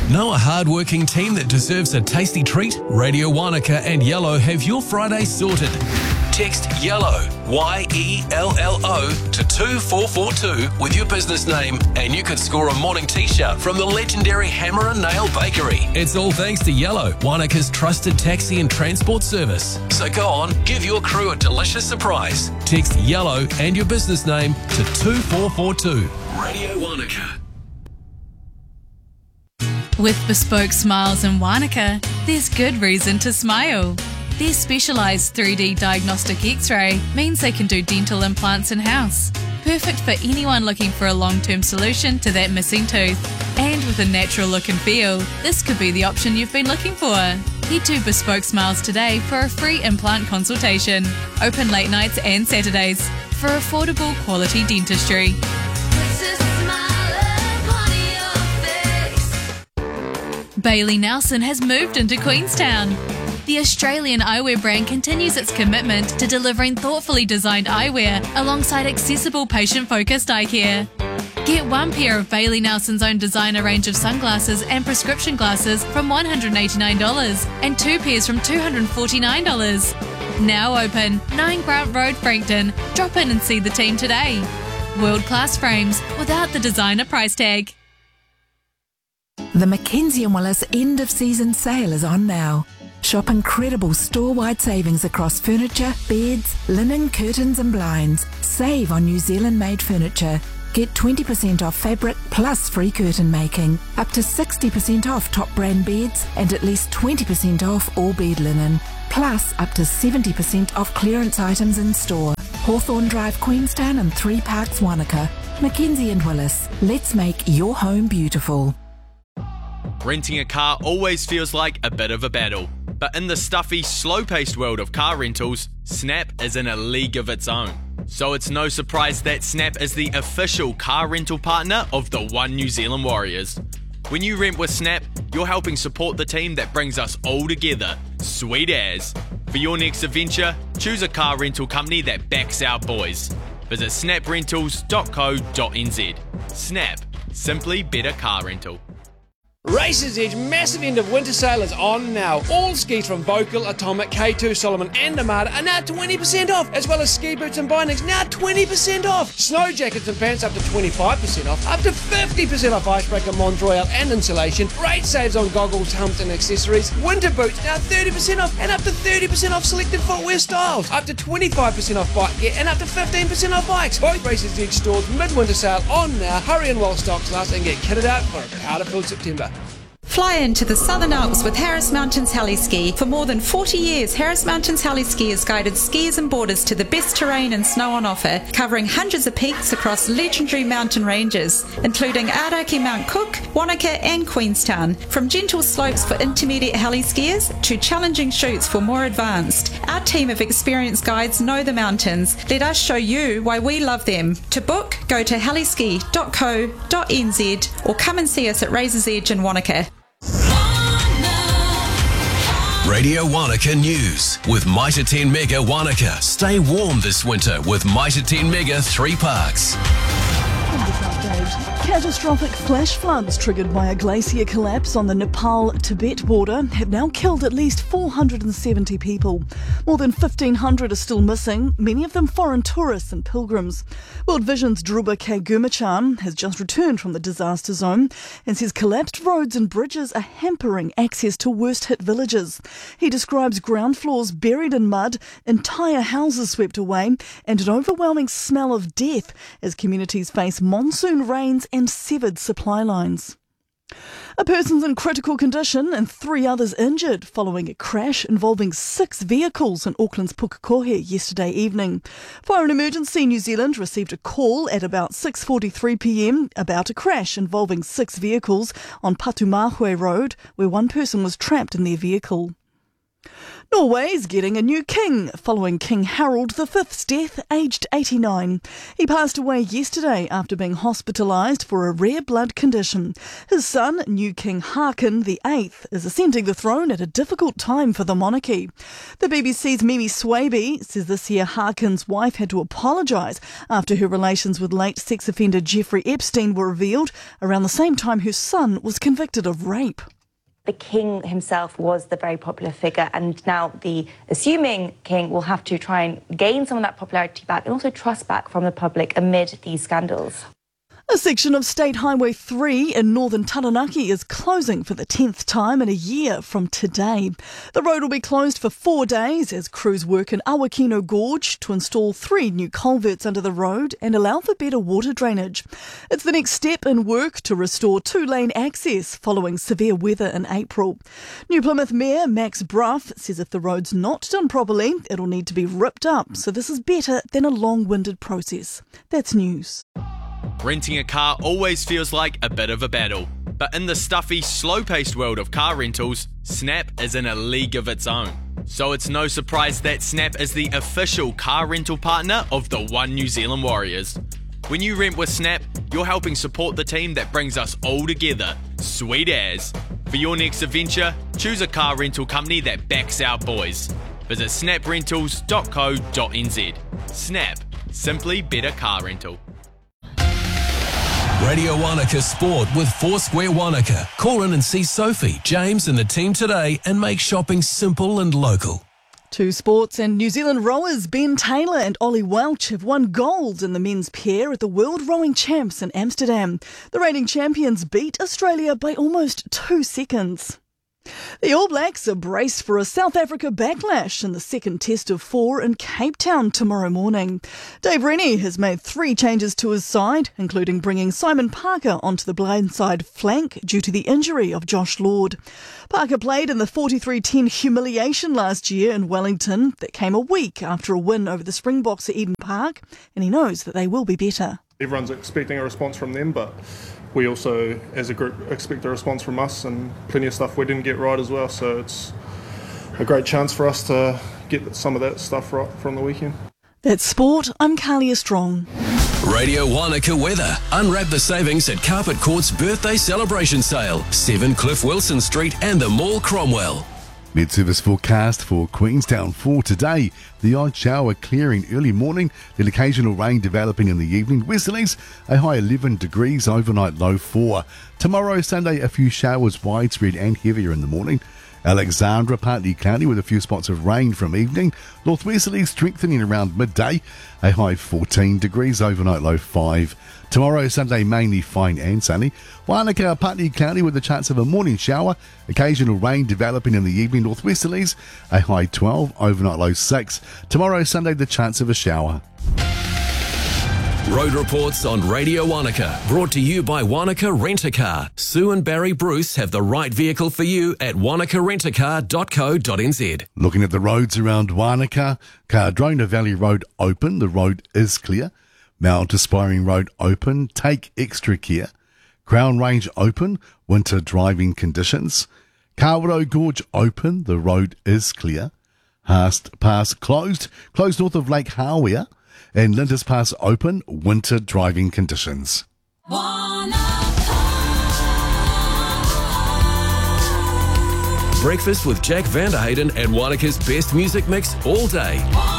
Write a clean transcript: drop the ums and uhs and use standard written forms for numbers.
Know a hard-working team that deserves a tasty treat? Radio Wanaka and Yellow have your Friday sorted. Text YELLOW, YELLO, to 2442 with your business name and you could score a morning t-shirt from the legendary Hammer and Nail Bakery. It's all thanks to Yellow, Wanaka's trusted taxi and transport service. So go on, give your crew a delicious surprise. Text YELLOW and your business name to 2442. Radio Wanaka. With Bespoke Smiles in Wanaka, there's good reason to smile. Their specialised 3D diagnostic X-ray means they can do dental implants in-house. Perfect for anyone looking for a long-term solution to that missing tooth. And with a natural look and feel, this could be the option you've been looking for. Head to Bespoke Smiles today for a free implant consultation. Open late nights and Saturdays for affordable quality dentistry. Bailey Nelson has moved into Queenstown. The Australian eyewear brand continues its commitment to delivering thoughtfully designed eyewear alongside accessible patient-focused eye care. Get one pair of Bailey Nelson's own designer range of sunglasses and prescription glasses from $189 and two pairs from $249. Now open, 9 Grant Road, Frankton. Drop in and see the team today. World-class frames without the designer price tag. The Mackenzie & Willis end-of-season sale is on now. Shop incredible store-wide savings across furniture, beds, linen, curtains and blinds. Save on New Zealand-made furniture. Get 20% off fabric plus free curtain making. Up to 60% off top brand beds and at least 20% off all bed linen. Plus up to 70% off clearance items in store. Hawthorne Drive, Queenstown and 3 Parks, Wanaka. Mackenzie & Willis. Let's make your home beautiful. Renting a car always feels like a bit of a battle. But in the stuffy, slow-paced world of car rentals, Snap is in a league of its own. So it's no surprise that Snap is the official car rental partner of the One New Zealand Warriors. When you rent with Snap, you're helping support the team that brings us all together. Sweet as. For your next adventure, choose a car rental company that backs our boys. Visit snaprentals.co.nz. Snap. Simply better car rental. Races Edge massive end of winter sale is on now. All skis from Vocal, Atomic, K2, Solomon and Armada are now 20% off, as well as ski boots and bindings now 20% off. Snow jackets and pants up to 25% off, up to 50% off Icebreaker, Mont Royal and insulation. Great saves on goggles, helmets and accessories. Winter boots now 30% off and up to 30% off selected footwear styles. Up to 25% off bike gear and up to 15% off bikes. Both Races Edge stores midwinter sale on now. Hurry in while stocks last and get kitted out for a powder-filled September. Fly into the Southern Alps with Harris Mountains Heli-Ski. For more than 40 years, Harris Mountains Heli-Ski has guided skiers and boarders to the best terrain and snow on offer, covering hundreds of peaks across legendary mountain ranges, including Araki Mount Cook, Wanaka and Queenstown. From gentle slopes for intermediate heli-skiers to challenging chutes for more advanced, our team of experienced guides know the mountains. Let us show you why we love them. To book, go to heliski.co.nz or come and see us at Razor's Edge in Wanaka. Radio Wanaka News with Mitre 10 Mega Wanaka. Stay warm this winter with Mitre 10 Mega 3 Parks. Catastrophic flash floods triggered by a glacier collapse on the Nepal-Tibet border have now killed at least 470 people. More than 1,500 are still missing, many of them foreign tourists and pilgrims. World Vision's Dhruba K. Gurmachan has just returned from the disaster zone and says collapsed roads and bridges are hampering access to worst-hit villages. He describes ground floors buried in mud, entire houses swept away, and an overwhelming smell of death as communities face monsoon rains and severed supply lines. A person's in critical condition and 3 others injured following a crash involving 6 vehicles in Auckland's Pukekohe yesterday evening. Fire and Emergency New Zealand received a call at about 6:43 p.m. about a crash involving 6 vehicles on Patumahue Road, where one person was trapped in their vehicle. Norway's getting a new king following King Harald V's death, aged 89. He passed away yesterday after being hospitalised for a rare blood condition. His son, new King Haakon VIII, is ascending the throne at a difficult time for the monarchy. The BBC's Mimi Swaby says this year Haakon's wife had to apologise after her relations with late sex offender Jeffrey Epstein were revealed around the same time her son was convicted of rape. The king himself was the very popular figure, and now the assuming king will have to try and gain some of that popularity back and also trust back from the public amid these scandals. A section of State Highway 3 in northern Taranaki is closing for the 10th time in a year from today. The road will be closed for 4 days as crews work in Awakino Gorge to install 3 new culverts under the road and allow for better water drainage. It's the next step in work to restore 2-lane access following severe weather in April. New Plymouth Mayor Max Bruff says if the road's not done properly, it'll need to be ripped up, so this is better than a long-winded process. That's news. Renting a car always feels like a bit of a battle, but in the stuffy, slow-paced world of car rentals, Snap is in a league of its own. So it's no surprise that Snap is the official car rental partner of the One New Zealand Warriors. When you rent with Snap, you're helping support the team that brings us all together. Sweet as. For your next adventure, choose a car rental company that backs our boys. Visit snaprentals.co.nz. Snap. Simply better car rental. Radio Wanaka Sport with Foursquare Wanaka. Call in and see Sophie, James and the team today and make shopping simple and local. To sports, and New Zealand rowers Ben Taylor and Ollie Welch have won gold in the men's pair at the World Rowing Champs in Amsterdam. The reigning champions beat Australia by almost 2 seconds. The All Blacks are braced for a South Africa backlash in the second test of 4 in Cape Town tomorrow morning. Dave Rennie has made 3 changes to his side, including bringing Simon Parker onto the blindside flank due to the injury of Josh Lord. Parker played in the 43-10 humiliation last year in Wellington that came a week after a win over the Springboks at Eden Park, and he knows that they will be better. Everyone's expecting a response from them, but we also, as a group, expect a response from us, and plenty of stuff we didn't get right as well. So it's a great chance for us to get some of that stuff right from the weekend. That's sport. I'm Carlia Strong. Radio Wanaka weather. Unwrap the savings at Carpet Court's birthday celebration sale. 7 Cliff Wilson Street and the Mall Cromwell. Mid-service forecast for Queenstown for today. The odd shower clearing early morning, then occasional rain developing in the evening. Westerlies, a high 11 degrees, overnight low 4. Tomorrow, Sunday, a few showers widespread and heavier in the morning. Alexandra, partly cloudy with a few spots of rain from evening. Northwesterlies strengthening around midday, a high 14 degrees, overnight low 5. Tomorrow, Sunday, mainly fine and sunny. Wanaka, partly cloudy with a chance of a morning shower. Occasional rain developing in the evening. Northwesterlies, a high 12, overnight low 6. Tomorrow, Sunday, the chance of a shower. Road reports on Radio Wanaka, brought to you by Wanaka Rent-A-Car. Sue and Barry Bruce have the right vehicle for you at wanakarentacar.co.nz. Looking at the roads around Wanaka, Cardrona Valley Road open, the road is clear. Mount Aspiring Road open, take extra care. Crown Range open, winter driving conditions. Kawerau Gorge open, the road is clear. Haast Pass closed north of Lake Hawea. And Lindis Pass open, winter driving conditions. Breakfast with Jack Vanderhayden and Wanaka's best music mix all day.